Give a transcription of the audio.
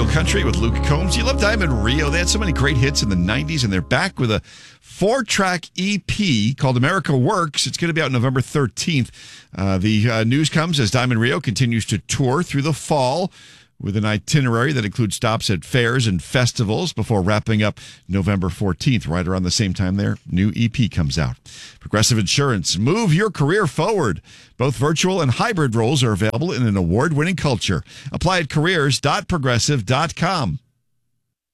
Real Country with Luke Combs. You love Diamond Rio. They had so many great hits in the 90s, and they're back with a 4-track EP called America Works. It's going to be out November 13th. The news comes as Diamond Rio continues to tour through the fall with an itinerary that includes stops at fairs and festivals before wrapping up November 14th. Right around the same time their new EP comes out. Progressive Insurance, move your career forward. Both virtual and hybrid roles are available in an award-winning culture. Apply at careers.progressive.com.